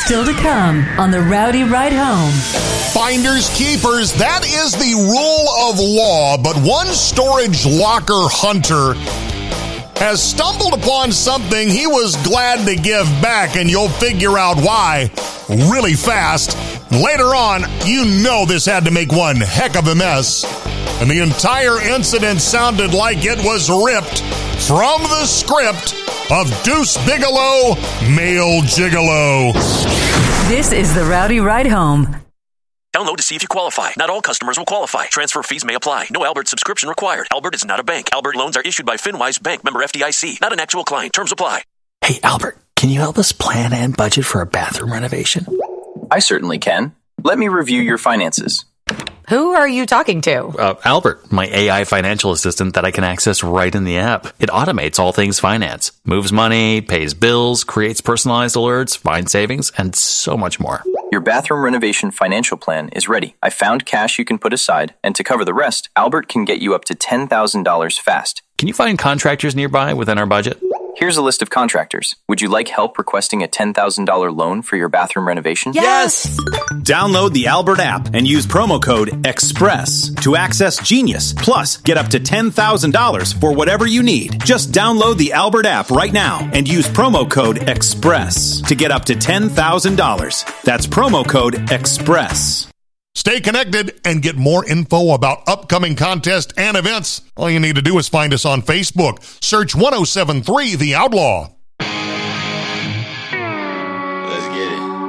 Still to come on the Rowdy Ride Home. Finders keepers, that is the rule of law, but one storage locker hunter has stumbled upon something he was glad to give back, and you'll figure out why really fast. Later on, you know this had to make one heck of a mess, and the entire incident sounded like it was ripped from the script of Deuce Bigalow, Male Gigolo. This is the Rowdy Ride Home. Download to see if you qualify. Not all customers will qualify. Transfer fees may apply. No Albert subscription required. Albert is not a bank. Albert loans are issued by FinWise Bank, member FDIC. Not an actual client. Terms apply. Hey, Albert, can you help us plan and budget for a bathroom renovation? I certainly can. Let me review your finances. Who are you talking to? Albert, my AI financial assistant that I can access right in the app. It automates all things finance, moves money, pays bills, creates personalized alerts, finds savings, and so much more. Your bathroom renovation financial plan is ready. I found cash you can put aside, and to cover the rest, Albert can get you up to $10,000 fast. Can you find contractors nearby within our budget? Here's a list of contractors. Would you like help requesting a $10,000 loan for your bathroom renovation? Yes! Download the Albert app and use promo code EXPRESS to access Genius. Plus, get up to $10,000 for whatever you need. Just download the Albert app right now and use promo code EXPRESS to get up to $10,000. That's promo code EXPRESS. Stay connected and get more info about upcoming contests and events. All you need to do is find us on Facebook. Search 1073 The Outlaw.